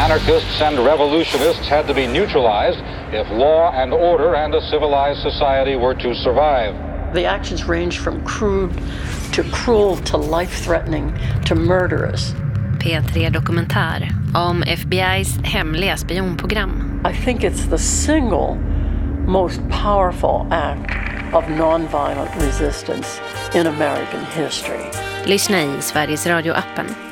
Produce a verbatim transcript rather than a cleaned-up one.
Anarchists and revolutionists had to be neutralized if law and order and a civilized society were to survive. The actions range from crude to cruel to life-threatening to murderous. P tre Dokumentär om F B I:s hemliga spionprogram. I think it's the single most powerful act of nonviolent resistance in American history. Lyssna i Sveriges Radio-appen.